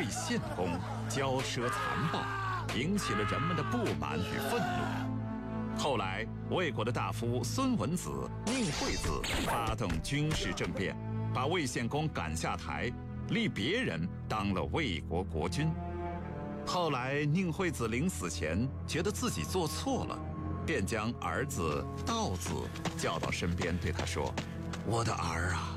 献公，骄奢残暴，引起了人们的不满与愤怒。后来，魏国的大夫孙文子、宁惠子发动军事政变，把魏献公赶下台，立别人当了魏国国君。后来，宁惠子临死前觉得自己做错了，便将儿子道子叫到身边，对他说：“我的儿啊，